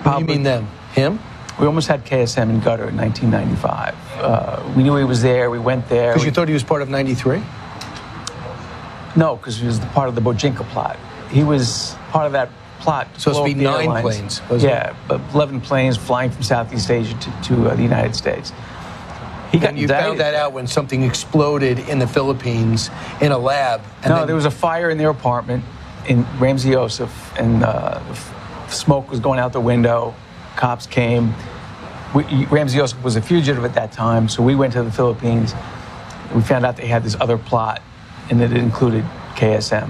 What do you mean them? Him? We almost had KSM in gutter in 1995. We knew he was there. We went there. Because you thought he was part of 93? No, because he was part of the Bojinka plot. He was part of that plot. So it's supposed to be 9 planes. Yeah, but 11 planes flying from Southeast Asia to the United States. And you found that out when something exploded in the Philippines in a lab. No, there was a fire in their apartment in Ramzi Youssef, and smoke was going out the window. Cops came. Ramzi Youssef was a fugitive at that time, so we went to the Philippines. We found out they had this other plot, and that it included KSM.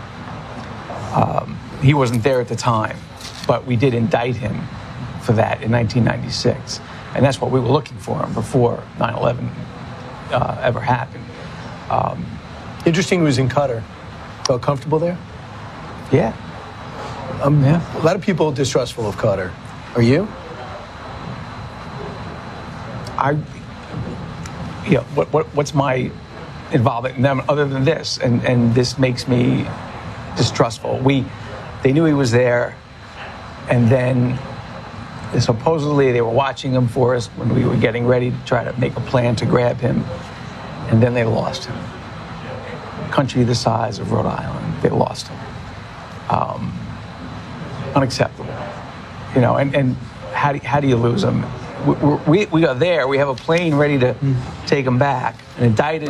He wasn't there at the time, but we did indict him for that in 1996. And that's what we were looking for him before 9/11 ever happened. Interesting he was in Qatar. Felt comfortable there? Yeah. Yeah. A lot of people are distrustful of Qatar. Are you? What's my involvement in them other than this? And this makes me distrustful. They knew he was there, and then supposedly they were watching him for us when we were getting ready to try to make a plan to grab him, and then they lost him. Country the size of Rhode Island, they lost him. Unacceptable. You know, and how do you lose him? We are there. We have a plane ready to take him back. An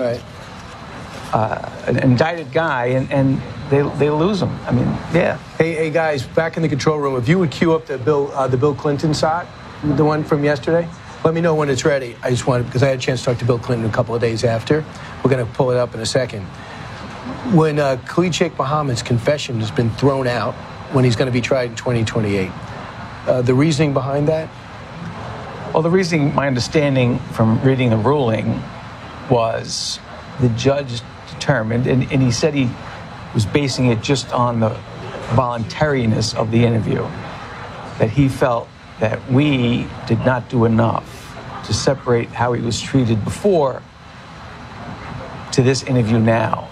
indicted guy, and they lose him. I mean, yeah. Hey guys, back in the control room, if you would cue up the Bill Clinton shot, the one from yesterday, let me know when it's ready. I just wanted, because I had a chance to talk to Bill Clinton a couple of days after. We're going to pull it up in a second. When Khalid Sheikh Mohammed's confession has been thrown out, when he's going to be tried in 2028, the reasoning behind that? Well, the reasoning, my understanding from reading the ruling, was the judge determined, and he said he was basing it just on the voluntariness of the interview, that he felt that we did not do enough to separate how he was treated before to this interview now.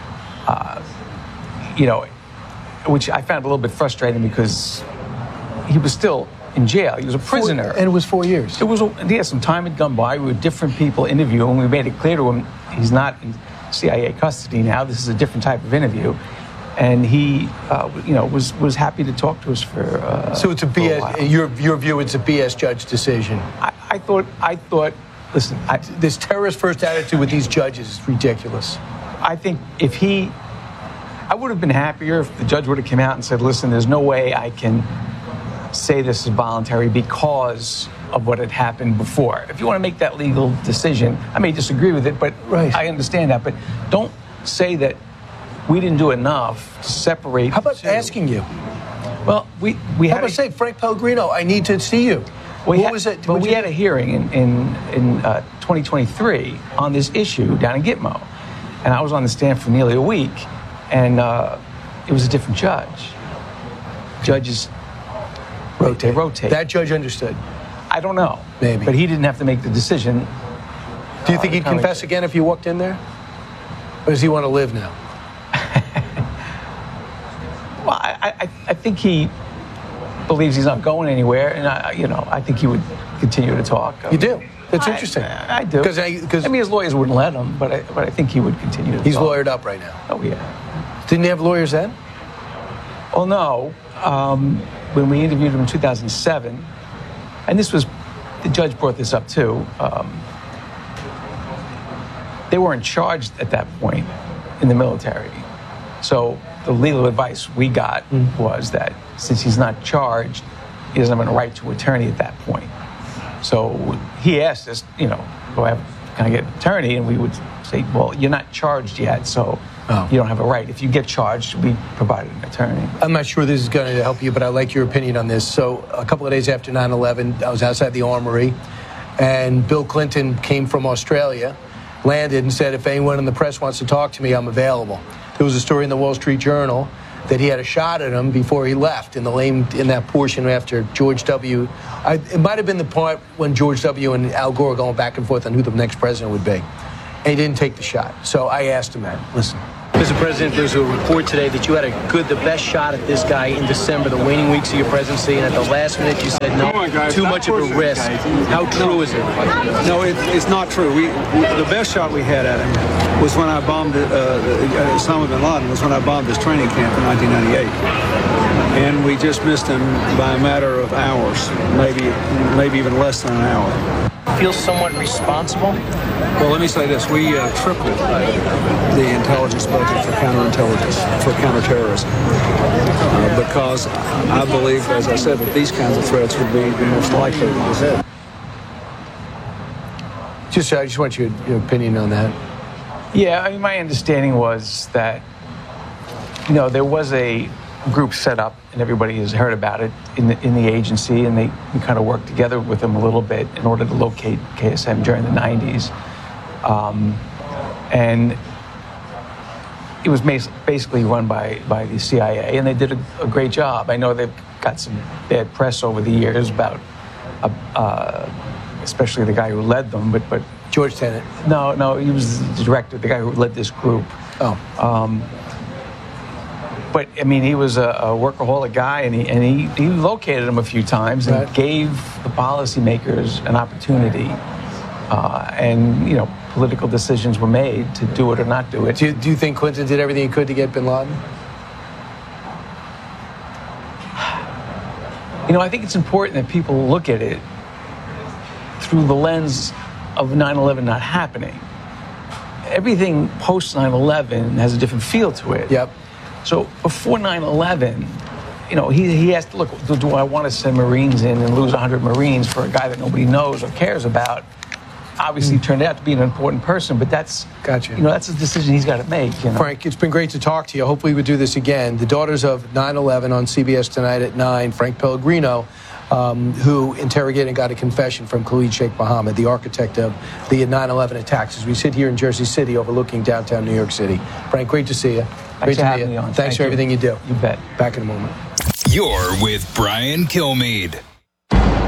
Which I found a little bit frustrating because he was still in jail. He was a prisoner. And it was 4 years. Some time had gone by. We were different people interviewing. We made it clear to him he's not in CIA custody now. This is a different type of interview. And he, was happy to talk to us for So it's a BS, your view, it's a BS judge decision. I thought, listen. This terrorist first attitude with these judges is ridiculous. I think I would have been happier if the judge would have come out and said, listen, there's no way I can say this is voluntary because of what had happened before. If you want to make that legal decision, I may disagree with it, but right. I understand that. But don't say that we didn't do enough to separate. How about asking you? Well, we How about say, Frank Pellegrino, I need to see you. We had a hearing in 2023 on this issue down in Gitmo. And I was on the stand for nearly a week, and it was a different judge. Judges rotate. That judge understood. I don't know. Maybe. But he didn't have to make the decision. Do you think he'd confess again if you walked in there? Or does he want to live now? Well, I think he believes he's not going anywhere, and I think he would continue to talk. You do? That's interesting. I do. Because his lawyers wouldn't let him, but I think he would continue to talk. He's lawyered up right now. Oh, yeah. Didn't he have lawyers then? Well, no. When we interviewed him in 2007, and the judge brought this up too, they weren't charged at that point in the military. So the legal advice we got was that since he's not charged, he doesn't have a right to attorney at that point. So he asked us, can I get an attorney? And we would say, well, you're not charged yet, so you don't have a right. If you get charged, we provided an attorney. I'm not sure this is going to help you, but I like your opinion on this. So a couple of days after 9/11, I was outside the Armory, and Bill Clinton came from Australia, landed and said, if anyone in the press wants to talk to me, I'm available. There was a story in the Wall Street Journal that he had a shot at him before he left in that portion after George W. It might have been the part when George W. and Al Gore were going back and forth on who the next president would be. And he didn't take the shot. So I asked him that. Listen. Mr. President, there's a report today that you had the best shot at this guy in December, the waning weeks of your presidency, and at the last minute you said no, too much of a risk. How true is it? No, it's not true. The best shot we had at him was when I bombed Osama bin Laden, was when I bombed his training camp in 1998. And we just missed him by a matter of hours, maybe even less than an hour. Feel somewhat responsible? Well, let me say this. We tripled the intelligence budget for counterintelligence, for counterterrorism, because I believe, as I said, that these kinds of threats would be the most likely to ahead. I just want your opinion on that. Yeah, I mean, my understanding was that, there was a group set up, and everybody has heard about it in the agency, and we kind of worked together with them a little bit in order to locate KSM during the 90s. And it was basically run by the CIA, and they did a great job. I know they've got some bad press over the years about, especially the guy who led them, but George Tenet. No, he was the director, the guy who led this group. Oh. But I mean, he was a workaholic guy, and he located him a few times and Right. gave the policymakers an opportunity, and political decisions were made to do it or not do it. Do you think Clinton did everything he could to get bin Laden? I think it's important that people look at it through the lens of 9/11 not happening. Everything post 9/11 has a different feel to it. Yep. So before 9/11, he has to look, do I want to send Marines in and lose 100 Marines for a guy that nobody knows or cares about? Obviously, he turned out to be an important person, but that's, Gotcha. That's a decision he's got to make. Frank, it's been great to talk to you. Hopefully we do this again. The Daughters of 9/11 on CBS tonight at 9. Frank Pellegrino, who interrogated and got a confession from Khalid Sheikh Mohammed, the architect of the 9/11 attacks, as we sit here in Jersey City overlooking downtown New York City. Frank, great to see you. Thanks for having me on. Thanks for everything you do. You bet. Back in a moment. You're with Brian Kilmeade.